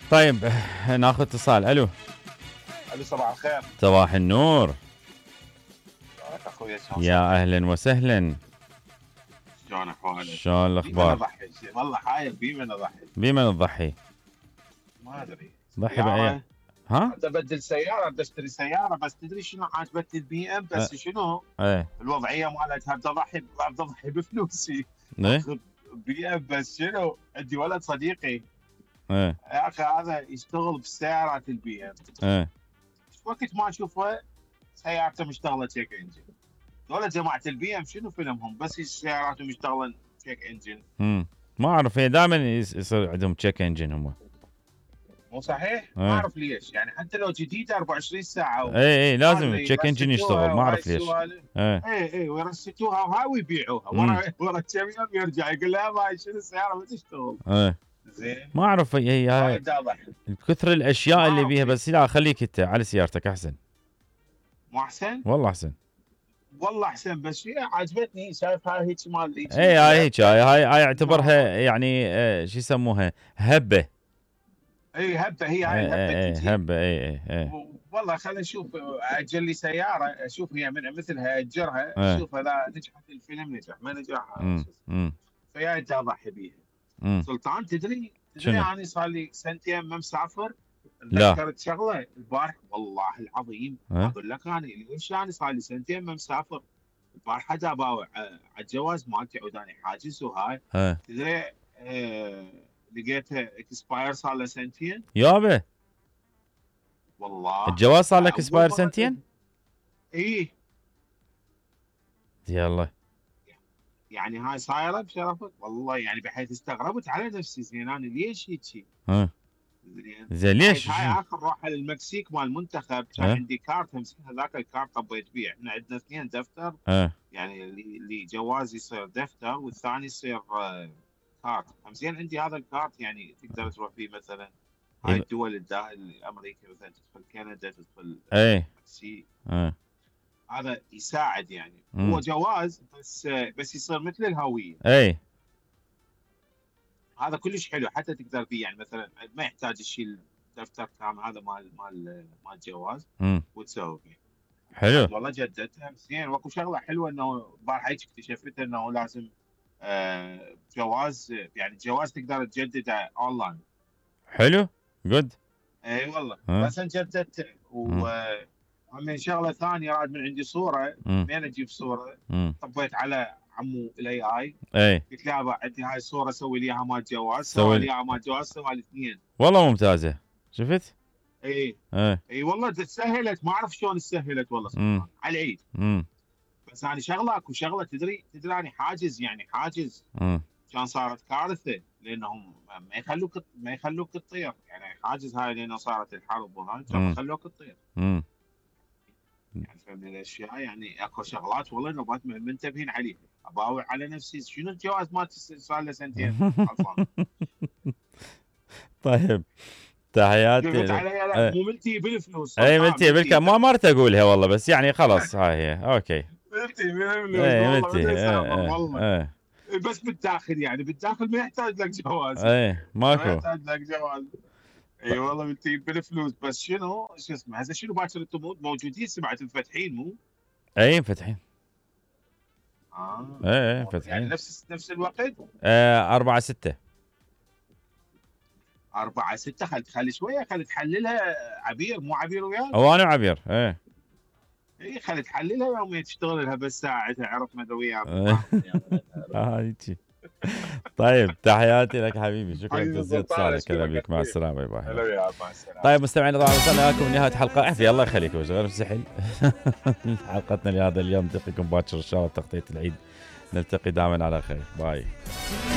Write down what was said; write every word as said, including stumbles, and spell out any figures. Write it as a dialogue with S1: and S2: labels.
S1: طيب ناخذ اتصال. الو.
S2: الو صباح الخير.
S1: صباح النور.
S2: شلونك اخوي؟ شلونك؟
S1: يا اهلا وسهلا.
S2: شلون احوالك؟
S1: شلون الاخبار؟
S2: بمن اضحي؟ والله حايل بمن اضحي.
S1: بمن تضحي؟
S2: ما ادري.
S1: ضحي باي؟ ها؟
S2: بدي ابدل سياره، بدي اشتري سياره، بس تدري شنو عاجبتني البي ام؟ بس
S1: أه.
S2: شنو؟
S1: ايه
S2: الوضعيه مالتها بدي اضحي بدي اضحي بفلوسي.
S1: ايه
S2: اخذ بي ام، بس شنو؟ عندي ولد صديقي
S1: ايه
S2: يا اخي هذا يشتغل بالسيارات البي ام.
S1: ايه
S2: وقت ما اشوفه سيارته مشتغله تشيك انجن. ولا جماعه البي ام شنو فيلمهم؟ بس سياراتهم مشتغله تشيك انجن.
S1: امم ما اعرف، هي دائما يصير عندهم تشيك انجن هم.
S2: مو صحيح؟
S1: ايه.
S2: ما اعرف ليش، يعني حتى لو جديده أربعة وعشرين ساعه و...
S1: اي اي لازم تشيك انجن يشتغل، ما اعرف ليش.
S2: ايه
S1: ايه
S2: اي اي ويرستوها وهاي ويبيعوها
S1: مم.
S2: ورا ورا كم يوم يرجع يقول لها ما شنو السياره ما تشتغل.
S1: ايه
S2: زين.
S1: ما اعرف هي هاي
S2: وايد واضح.
S1: كثر الاشياء
S2: ما
S1: اللي
S2: أعرف
S1: بيها،
S2: ليش.
S1: بس لا خليك انت على سيارتك احسن.
S2: مو احسن؟
S1: والله احسن.
S2: والله احسن، بس هي عجبتني. شايف هاي هيك مال هيك.
S1: اي هاي هيك هاي هاي هاي اعتبرها يعني آه شو يسموها هبه.
S2: اي هبه، هي هاي
S1: اي
S2: الهبه
S1: اي
S2: تجي.
S1: هبه اي اي اي
S2: والله خلينا نشوف، اجل لي سياره اشوف هي من مثلها اجرها،
S1: إيه.
S2: اشوف اذا نجحت الفيلم نجح، ما نجح
S1: امم امم
S2: فيا انت اضحي بيها.
S1: امم
S2: سلطان تدري تدري
S1: شنو؟
S2: انا صار لي سنتين ما مسافر.
S1: لا.
S2: تذكرت شغله البارح والله العظيم
S1: أه؟
S2: اقول لك انا ليش انا صار لي سنتين ما مسافر. البارحه دا باوع على الجواز مالتي عوداني حاجز وهاي.
S1: أه.
S2: تدري آه لقيتها اكسباير صار له سنتين.
S1: يابا
S2: والله
S1: الجواز صار لك
S2: أول
S1: اسباير
S2: مرة-
S1: سنتين؟
S2: ايه
S1: يلا
S2: يعني هاي صايره بشرفك والله، يعني بحيث استغربت على نفسي. زين انا ليش هيك؟
S1: ها
S2: زين
S1: زين ليش؟
S2: هاي اخر روحه للمكسيك مال المنتخب كان
S1: أه؟
S2: عندي كارت همسين، هذاك الكارت طبيت بيه. احنا عندنا اثنين دفتر،
S1: اه
S2: يعني اللي اللي جواز يصير دفتر والثاني يصير آه، كارت. همسين عندي هذا الكارت يعني تقدر تروح فيه مثلا هاي
S1: إيه.
S2: الدول الدا- الامريكا، مثلا تدخل كندا، تدخل
S1: ايه
S2: المكسيك.
S1: اه
S2: هذا يساعد يعني.
S1: مم.
S2: هو جواز بس آه، بس يصير مثل الهويه.
S1: ايه
S2: هذا كلش حلو، حتى تقدر فيه يعني مثلا ما يحتاج تشيل دفتر كامل هذا مال مال مال الجواز
S1: امم
S2: وتسوي فيه.
S1: حلو.
S2: والله جددتها زين. واكو شغله حلوه انه البارحه هيك اكتشفت انه لازم آه جواز، يعني الجواز تقدر تجدده اونلاين.
S1: حلو جود.
S2: اي والله
S1: ها؟
S2: بس انا جددته. ومن شغله ثانيه راد من عندي صوره،
S1: امم
S2: منين اجيب صوره؟
S1: امم
S2: طبيت على عمو الاي اي،
S1: ايه
S2: قلت له يابا عندي هاي الصوره سوي لي اياها مال جواز،
S1: سوي
S2: سوى
S1: لي.
S2: لي اياها مال جواز، سوى لي اثنين.
S1: والله ممتازه. شفت؟
S2: اي
S1: ايه
S2: اي والله سهلت، ما اعرف شلون سهلت والله
S1: امم
S2: سبحان على العيد.
S1: امم
S2: بس انا شغله اكو شغله تدري تدري انا حاجز، يعني حاجز
S1: امم
S2: كان صارت كارثه لانهم ما يخلوك ما يخلوك تطير، يعني حاجز هاي لانه صارت الحرب وهاي كان
S1: مم.
S2: ما خلوك تطير.
S1: امم
S2: يعني فهمت الاشياء، يعني اكو شغلات والله نبات منتبهين عليها. اباوع على نفسي شنو الجواز مالتي صار له سنتين خلصان.
S1: طيب تحياتي
S2: قلت
S1: لك.
S2: علي لا
S1: ايه
S2: مو ملتي بالفلوس.
S1: ايه
S2: سلطان،
S1: ملتي بالك ما مرت اقولها والله، بس يعني خلاص هاي هي اوكي.
S2: ملتي بالفلوس
S1: ايه
S2: والله
S1: ملتي
S2: بدي
S1: ايه
S2: اسافر
S1: ايه
S2: والله.
S1: ايه
S2: بس بالداخل، يعني بالداخل ما يحتاج لك جواز،
S1: ايه
S2: ما
S1: ماكو.
S2: يحتاج لك جواز. اي والله بنتي بالفلوس. بس شنو شو اسمه هسه شنو باكر انتم موجودين سمعت مفتحين مو؟
S1: ايه مفتحين.
S2: اه
S1: ايه ايه
S2: يعني
S1: مفتحين.
S2: نفس نفس الوقت.
S1: آه أربعة ستة.
S2: أربعة ستة. خل تخلي شوية، خل تحللها عبير، مو عبير وياك.
S1: هو أنا وعبير ايه.
S2: اي خل تحللها يوميا تشتغل لها بس ساعتها، عرفنا اذا وياك.
S1: اه هيجي. طيب تحياتي لك حبيبي، شكرا
S2: حبيبي
S1: جزيلا
S2: سلطان،
S1: اتصالك.
S2: أشكرك
S1: هلا بك، مع
S2: كثير.
S1: السلامه. باي باي.
S2: هلا وياك، مع السلامة.
S1: طيب مستمعينا طبعا وصلنا لكم نهايه حلقه. عفي الله يخليك غير مسحل. حلقتنا لهذا اليوم. نلتقيكم باكر ان شاء الله تغطيه العيد. نلتقي دائما على خير. باي.